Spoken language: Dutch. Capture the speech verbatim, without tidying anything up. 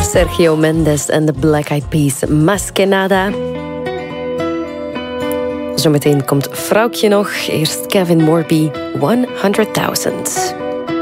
Sergio Mendes en de Black Eyed Peas, Más que Nada. Zometeen komt Vrouwtje nog. Eerst Kevin Morby, honderdduizend.